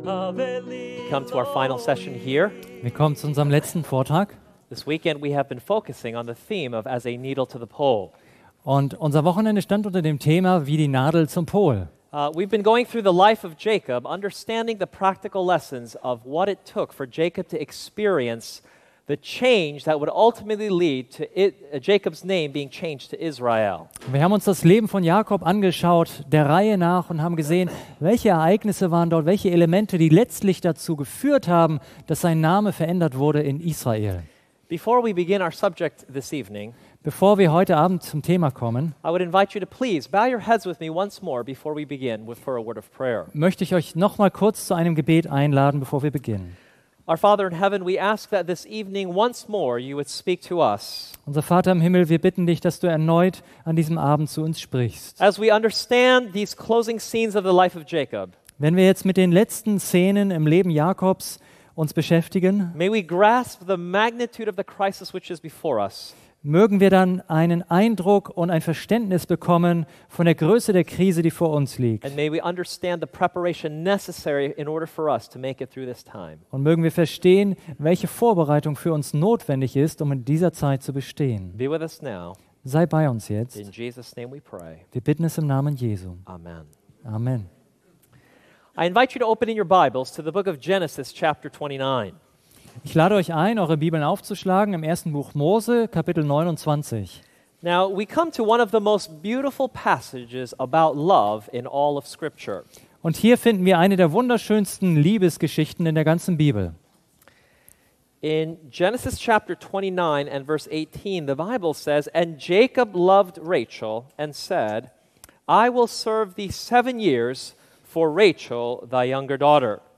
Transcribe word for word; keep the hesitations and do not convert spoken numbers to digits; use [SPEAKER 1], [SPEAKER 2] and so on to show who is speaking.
[SPEAKER 1] Come to our final session here.
[SPEAKER 2] Wir kommen zu unserem letzten Vortrag.
[SPEAKER 1] This weekend we have been focusing on the theme of as a needle to the pole.
[SPEAKER 2] Und unser Wochenende stand unter dem Thema wie die Nadel zum Pol.
[SPEAKER 1] Uh, we've been going through the life of Jacob, understanding the practical lessons of what it took for Jacob to experience the change that would ultimately lead to it, uh, Jacob's name being changed to Israel.
[SPEAKER 2] Wir haben uns das Leben von Jakob angeschaut, der Reihe nach, und haben gesehen, welche Ereignisse waren dort, welche Elemente, die letztlich dazu geführt haben, dass sein Name verändert wurde in Israel.
[SPEAKER 1] Before we begin our subject this evening,
[SPEAKER 2] Bevor wir heute Abend zum Thema kommen,
[SPEAKER 1] I would invite you to please bow your heads with me once more before we begin with for a word of prayer.
[SPEAKER 2] möchte ich euch noch mal kurz zu einem Gebet einladen, bevor wir beginnen.
[SPEAKER 1] Our Father in heaven, we ask that this evening once more you would speak to us.
[SPEAKER 2] Unser Vater im Himmel, wir bitten dich, dass du erneut an diesem Abend zu uns sprichst.
[SPEAKER 1] As we understand these closing scenes of the life of Jacob,
[SPEAKER 2] Wenn wir jetzt mit den letzten Szenen im Leben Jakobs uns beschäftigen,
[SPEAKER 1] may we grasp the magnitude of the crisis which is before us.
[SPEAKER 2] mögen wir dann einen Eindruck und ein Verständnis bekommen von der Größe der Krise, die vor uns liegt.
[SPEAKER 1] And may we understand the preparation necessary in order for us to make it through this time.
[SPEAKER 2] Und mögen wir verstehen, welche Vorbereitung für uns notwendig ist, um in dieser Zeit zu bestehen.
[SPEAKER 1] Be with us now.
[SPEAKER 2] Sei bei uns jetzt.
[SPEAKER 1] In Jesus' name we pray.
[SPEAKER 2] Wir bitten es im Namen Jesu.
[SPEAKER 1] Amen.
[SPEAKER 2] Amen.
[SPEAKER 1] I invite you to open in your Bibles to the book of Genesis, chapter twenty-nine.
[SPEAKER 2] Ich lade euch ein, eure Bibeln aufzuschlagen im ersten Buch Mose, Kapitel neunundzwanzig.
[SPEAKER 1] Now, we come to one of the most beautiful passages about love in all of Scripture.
[SPEAKER 2] Und hier finden wir eine der wunderschönsten Liebesgeschichten in der ganzen Bibel.
[SPEAKER 1] In Genesis chapter twenty-nine and verse eighteen, the Bible says, "And Jacob loved Rachel and said, I will serve thee seven years for Rachel, thy younger daughter."